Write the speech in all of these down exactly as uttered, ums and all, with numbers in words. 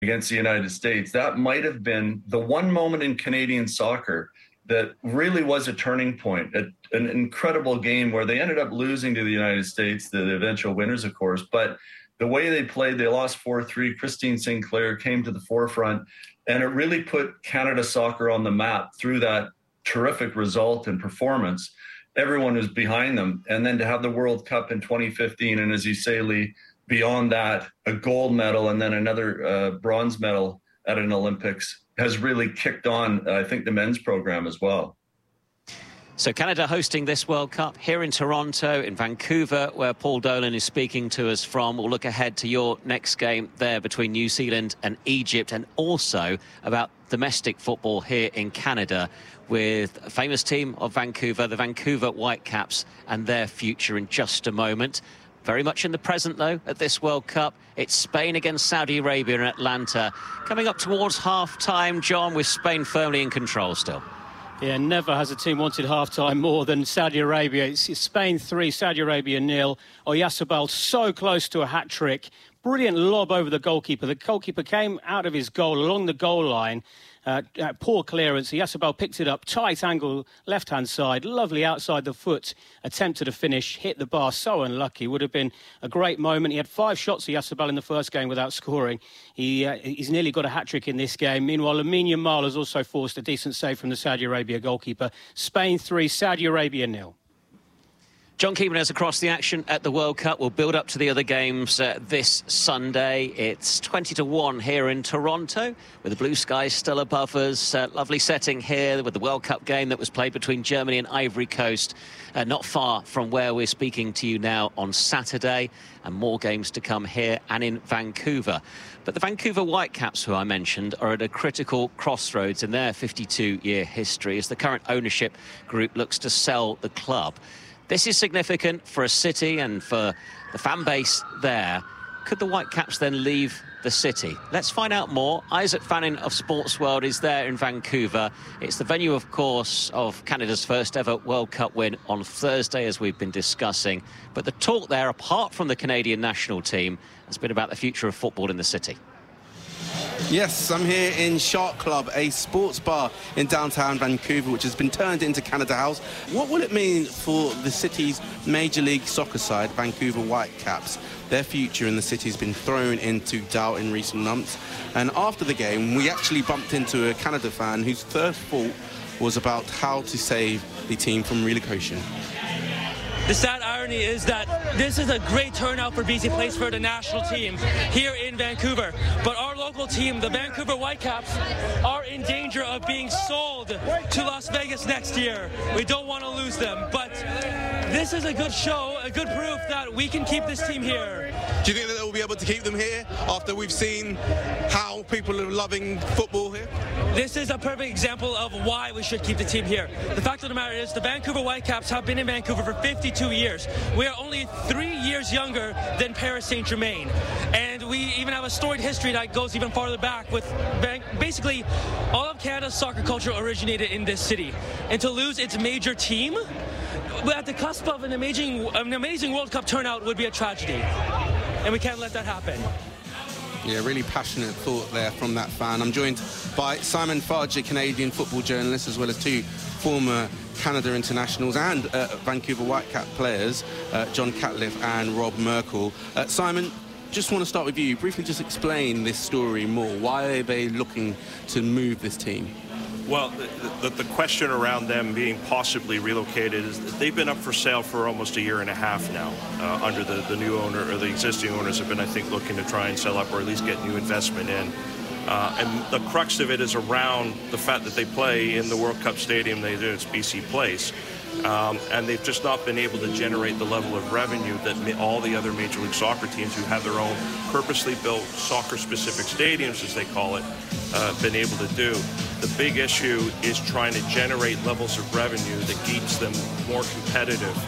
against the United States, that might have been the one moment in Canadian soccer that really was a turning point, a, an incredible game where they ended up losing to the United States, the eventual winners, of course. But the way they played, they lost four three. Christine Sinclair came to the forefront, and it really put Canada soccer on the map through that terrific result and performance. Everyone was behind them. And then to have the World Cup in twenty fifteen, and as you say, Lee, beyond that, a gold medal and then another uh, bronze medal at an Olympics has really kicked on, I think, the men's program as well. So Canada hosting this World Cup here in Toronto, in Vancouver, where Paul Dolan is speaking to us from. We'll look ahead to your next game there between New Zealand and Egypt, and also about domestic football here in Canada with a famous team of Vancouver, the Vancouver Whitecaps, and their future in just a moment. Very much in the present, though, at this World Cup. It's Spain against Saudi Arabia in Atlanta. Coming up towards half-time, John, with Spain firmly in control still. Yeah, never has a team wanted half-time more than Saudi Arabia. It's Spain three, Saudi Arabia nil. Oyarzabal so close to a hat-trick. Brilliant lob over the goalkeeper. The goalkeeper came out of his goal along the goal line. Uh, uh, poor clearance. Oyarzabal picked it up, tight angle, left-hand side, lovely outside the foot, attempted a finish, hit the bar, so unlucky. Would have been a great moment. He had five shots, Oyarzabal, in the first game without scoring. He, uh, he's nearly got a hat-trick in this game. Meanwhile, Lamine Yamal has also forced a decent save from the Saudi Arabia goalkeeper. Spain three, Saudi Arabia nil. John keeping us across the action at the World Cup. We'll build up to the other games uh, this Sunday. It's twenty to one here in Toronto, with the blue skies still above us. Uh, lovely setting here with the World Cup game that was played between Germany and Ivory Coast, uh, not far from where we're speaking to you now on Saturday, and more games to come here and in Vancouver. But the Vancouver Whitecaps, who I mentioned, are at a critical crossroads in their fifty-two year history as the current ownership group looks to sell the club. This is significant for a city and for the fan base there. Could the Whitecaps then leave the city? Let's find out more. Isaac Fannin of Sports World is there in Vancouver. It's the venue, of course, of Canada's first ever World Cup win on Thursday, as we've been discussing. But the talk there, apart from the Canadian national team, has been about the future of football in the city. Yes, I'm here in Shark Club, a sports bar in downtown Vancouver, which has been turned into Canada House. What will it mean for the city's Major League Soccer side, Vancouver Whitecaps? Their future in the city has been thrown into doubt in recent months. And after the game, we actually bumped into a Canada fan whose first thought was about how to save the team from relocation. The sad irony is that this is a great turnout for B C Place for the national team here in Vancouver. But our local team, the Vancouver Whitecaps, are in danger of being sold to Las Vegas next year. We don't want to lose them. But this is a good show, a good proof that we can keep this team here. Do you think that they'll be able to keep them here after we've seen how people are loving football here? This is a perfect example of why we should keep the team here. The fact of the matter is the Vancouver Whitecaps have been in Vancouver for fifty-two years. We are only three years younger than Paris Saint-Germain. And we even have a storied history that goes even farther back with basically all of Canada's soccer culture originated in this city. And to lose its major team at the cusp of an amazing, an amazing World Cup turnout would be a tragedy. And we can't let that happen. Yeah, really passionate thought there from that fan. I'm joined by Simon Fudge, a Canadian football journalist, as well as two former Canada internationals and uh, Vancouver Whitecap players, uh, John Catliff and Rob Merkel. Uh, Simon, just want to start with you. Briefly just explain this story more. Why are they looking to move this team? Well, the, the, the question around them being possibly relocated is that they've been up for sale for almost a year and a half now uh, under the, the new owner, or the existing owners have been, I think, looking to try and sell up or at least get new investment in. Uh, and the crux of it is around the fact that they play in the World Cup stadium they do. It's B C Place. Um, and they've just not been able to generate the level of revenue that all the other Major League Soccer teams who have their own purposely built soccer-specific stadiums, as they call it, uh, been able to do. The big issue is trying to generate levels of revenue that keeps them more competitive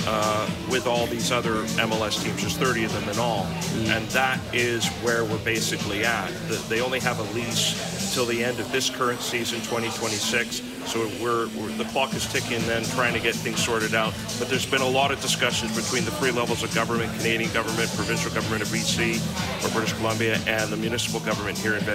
uh, with all these other M L S teams. There's thirty of them in all. Mm. And that is where we're basically at. The, they only have a lease till the end of this current season, twenty twenty-six. So we're, we're the clock is ticking then, trying to get things sorted out. But there's been a lot of discussions between the three levels of government, Canadian government, provincial government of B C or British Columbia, and the municipal government here in Vancouver.